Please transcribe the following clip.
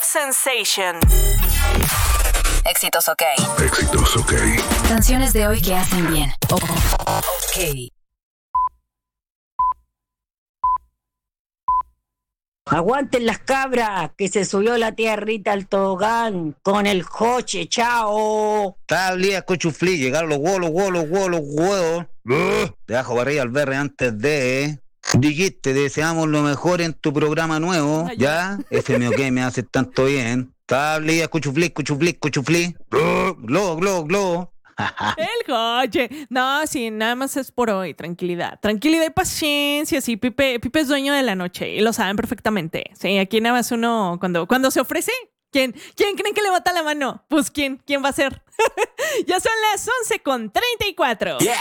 Sensation. Éxitos OK. Éxitos OK. Canciones de hoy que hacen bien. OK. Aguanten las cabras, que se subió la tía Rita al tobogán con el coche, chao. Tablía, cochuflí, llegaron los huevos. Te bajo para arriba al berre antes de... Dijiste, deseamos lo mejor en tu programa nuevo, ¿ya? FM OK me hace tanto bien. Tablía, cochuflí. Globo. El coche. No, sí, nada más es por hoy. Tranquilidad y paciencia. Sí, Pipe es dueño de la noche y lo saben perfectamente. Sí, aquí nada más uno cuando se ofrece. ¿Quién creen que levanta la mano? Pues ¿quién va a ser? Ya son las 11:34.